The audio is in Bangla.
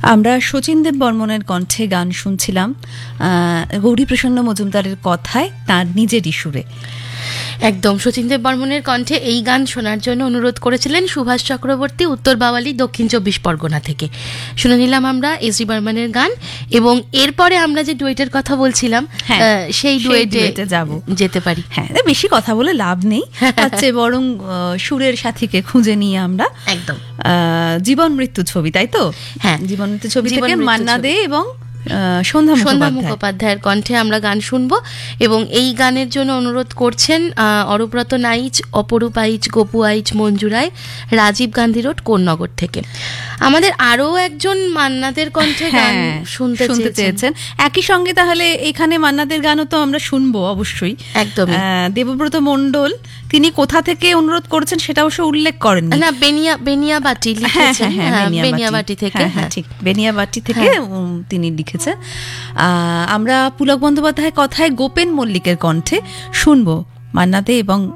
আমরা শচীনদেব বর্মনের কণ্ঠে গান শুনছিলাম, গৌরীপ্রসন্ন মজুমদারের কথায় তার নিজেরই সুরে। একদম শচীনদেব বর্মনের কণ্ঠে এই গান শোনার জন্য অনুরোধ করেছিলেন সুভাষ চক্রবর্তী, উত্তর বাওয়ালি, দক্ষিণ 24 পরগনা থেকে। শুনে নিলাম আমরা এস ডি বর্মনের গান, এবং এরপরে আমরা যে ডুয়েটের কথা বলছিলাম সেই ডুয়েটে যেতে পারি। হ্যাঁ, বেশি কথা বলে লাভ নেই, হচ্ছে বরং সুরের সাথীকে খুঁজে নিয়ে আমরা একদম জীবন মৃত্যু ছবি, তাই তো? হ্যাঁ, জীবন মৃত্যু ছবি থেকে মান্না দে এবং সন্ধ্যা মুখোপাধ্যায়ের কণ্ঠে আমরা গান শুনবো। এবং এই গানের জন্য অনুরোধ করছেন অরূপরত নাইচ, অপরূপ আইচ, গপু আইচ, মঞ্জু রায়, রাজীব গান্ধী রোড, কোন্নগর থেকে। আমাদের আরো একজন মান্নাদের কণ্ঠে গান শুনতে চেয়েছেন একই সঙ্গে, তাহলে এখানে মান্নাদের গানও তো আমরা শুনবো অবশ্যই। একদম। দেবব্রত মণ্ডল তিনি কোথা থেকে অনুরোধ করেছেন সেটা অবশ্য উল্লেখ করেন না। বেনিয়াবাটি লিখেছেন, বেনিয়াবাটি থেকে, ঠিক বেনিয়াবাটি থেকে তিনি লিখেছেন। আমরা পুলক বন্দ্যোপাধ্যায়ের কথায় গোপেন মল্লিকের কণ্ঠে শুনবো মান্না দে এবং